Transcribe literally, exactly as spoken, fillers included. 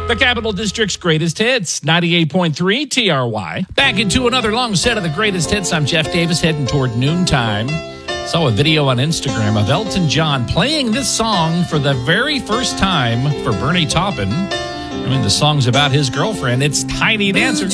The Capital District's greatest hits, ninety-eight point three T R Y. Back into another long set of the greatest hits. I'm Jeff Davis, heading toward noontime. Saw a video on Instagram of Elton John playing this song for the very first time for Bernie Taupin. I mean, the song's about his girlfriend. It's Tiny Dancer.